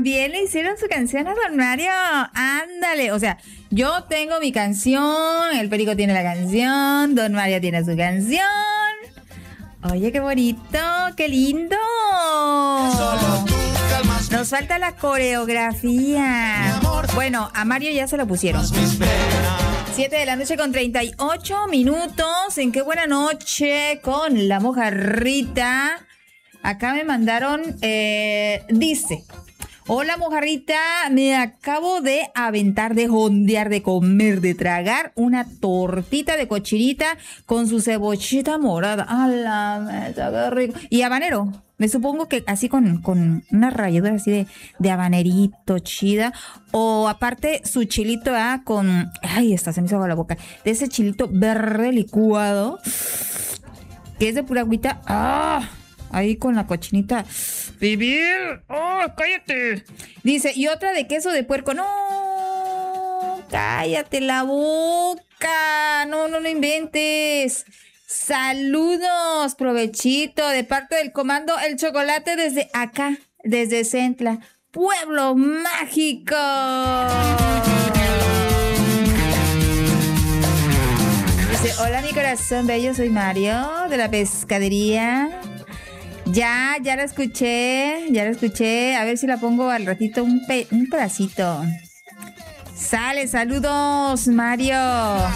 también le hicieron su canción a Don Mario. Ándale, o sea, yo tengo mi canción, el Perico tiene la canción, Don Mario tiene su canción. Oye, qué bonito, qué lindo. Nos falta la coreografía. Bueno, a Mario ya se lo pusieron. 7 de la noche con 38 minutos. En Qué Buena Noche con la mojarrita. Acá me mandaron, dice: hola mojarrita, me acabo de aventar, de jondear, de comer, de tragar una tortita de cochinita con su cebollita morada. ¡A la mesa, qué rico! Y habanero. Me supongo que así con una ralladura así de habanerito chida. O aparte su chilito con... Ay, esta se me hizo agua la boca. De ese chilito verde licuado, que es de pura agüita. ¡Ah! Ahí con la cochinita. ¡Vivir! ¡Oh, cállate! Dice, y otra de queso de puerco. ¡No! ¡Cállate la boca! No inventes. Saludos, provechito, de parte del comando El Chocolate desde acá, desde Centla, Pueblo Mágico. Dice, hola mi corazón bello, soy Mario de la pescadería. Ya la escuché, a ver si la pongo al ratito un pedacito. Sale, saludos Mario.